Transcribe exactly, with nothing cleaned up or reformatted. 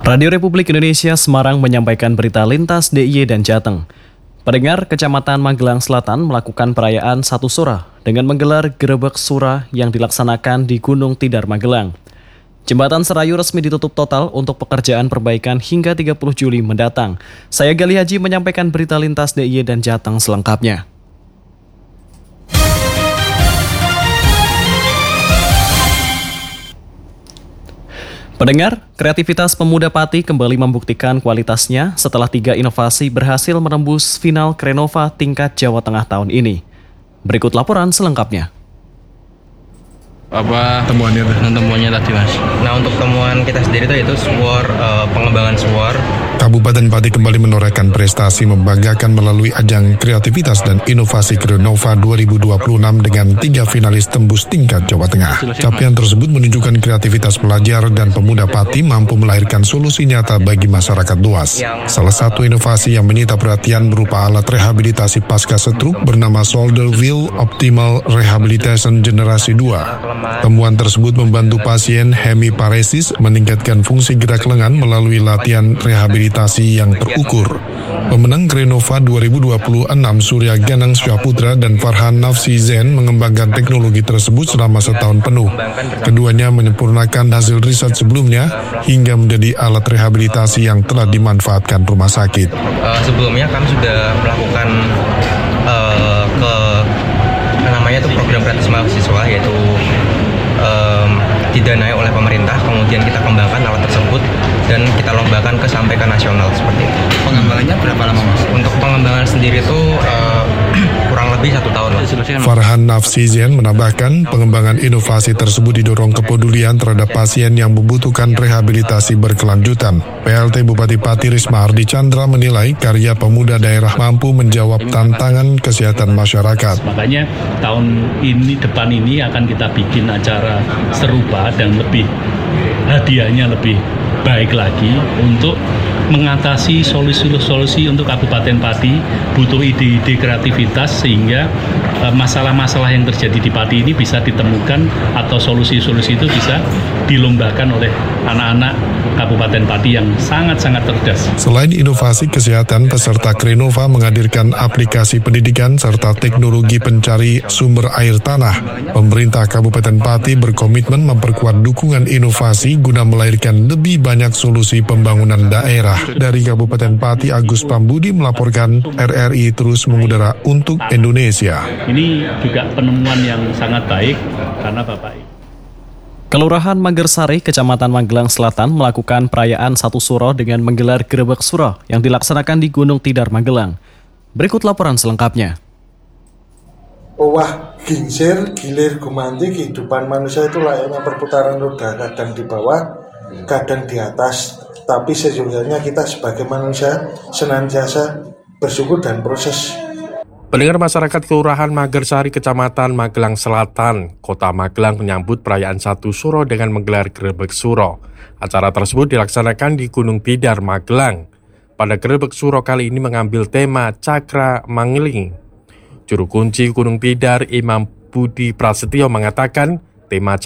Radio Republik Indonesia Semarang menyampaikan berita lintas D I Y dan Jateng. Pendengar, Kecamatan Magelang Selatan melakukan perayaan Satu Sura dengan menggelar Grebek Sura yang dilaksanakan di Gunung Tidar, Magelang. Jembatan Serayu resmi ditutup total untuk pekerjaan perbaikan hingga tiga puluh Juli mendatang. Saya Gali Haji menyampaikan berita lintas D I Y dan Jateng selengkapnya. Pendengar, kreativitas pemuda Pati kembali membuktikan kualitasnya setelah tiga inovasi berhasil menembus final Krenova tingkat Jawa Tengah tahun ini. Berikut laporan selengkapnya. Apa temuannya? Temuannya tadi, Mas. Nah, untuk temuan kita sendiri itu suar, uh, pengembangan suar. Kabupaten Pati kembali menorehkan prestasi membanggakan melalui ajang kreativitas dan inovasi Krenova dua ribu dua puluh enam dengan tiga finalis tembus tingkat Jawa Tengah. Capaian tersebut menunjukkan kreativitas pelajar dan pemuda Pati mampu melahirkan solusi nyata bagi masyarakat luas. Salah satu inovasi yang menyita perhatian berupa alat rehabilitasi pasca stroke bernama Shoulder Wheel Optimal Rehabilitation Generasi dua. Temuan tersebut membantu pasien hemiparesis meningkatkan fungsi gerak lengan melalui latihan rehabilitasi yang terukur. Pemenang Krenova dua ribu dua puluh enam Surya Ganang Syaputra dan Farhan Nafsi Zen mengembangkan teknologi tersebut selama setahun penuh. Keduanya menyempurnakan hasil riset sebelumnya hingga menjadi alat rehabilitasi yang telah dimanfaatkan rumah sakit. Uh, sebelumnya kami sudah melakukan uh, ke namanya itu program gratis mahasiswa, yaitu um, didanai oleh pemerintah. Kemudian kita kembangkan alat tersebut dan kita lombakan ke sampai ke nasional seperti itu. Pengembangannya berapa lama, Mas? Untuk pengembangan sendiri itu uh, kurang lebih satu tahun. Farhan Nafsi Zen menambahkan pengembangan inovasi tersebut didorong kepedulian terhadap pasien yang membutuhkan rehabilitasi berkelanjutan. P L T Bupati Pati Risma Ardi Chandra menilai karya pemuda daerah mampu menjawab tantangan kesehatan masyarakat. Makanya tahun ini, depan ini akan kita bikin acara serupa dan lebih hadiahnya lebih baik lagi untuk mengatasi solusi-solusi untuk Kabupaten Pati. Butuh ide-ide kreativitas sehingga uh, masalah-masalah yang terjadi di Pati ini bisa ditemukan atau solusi-solusi itu bisa dilombakan oleh anak-anak Kabupaten Pati yang sangat-sangat cerdas. Selain inovasi kesehatan, peserta Krenova menghadirkan aplikasi pendidikan serta teknologi pencari sumber air tanah. Pemerintah Kabupaten Pati berkomitmen memperkuat dukungan inovasi guna melahirkan lebih banyak solusi pembangunan daerah. Dari Kabupaten Pati, Agus Pambudi melaporkan R R I terus mengudara untuk Indonesia. Ini juga penemuan yang sangat baik karena Bapak Kelurahan Magersari, Kecamatan Magelang Selatan melakukan perayaan Satu Sura dengan menggelar Grebek Sura yang dilaksanakan di Gunung Tidar, Magelang. Berikut laporan selengkapnya. Owah gingsir, gilir gumanti, kehidupan manusia itu layaknya perputaran roda, kadang di bawah, kadang di atas. Tapi sejujurnya kita sebagai manusia senantiasa bersyukur dan proses. Pendengar, masyarakat Kelurahan Magersari, Kecamatan Magelang Selatan, Kota Magelang menyambut perayaan Satu Sura dengan menggelar Grebek Sura. Acara tersebut dilaksanakan di Gunung Tidar, Magelang. Pada Grebek Sura kali ini mengambil tema Cakra Mangling. Juru kunci Gunung Tidar, Imam Budi Prasetyo mengatakan tema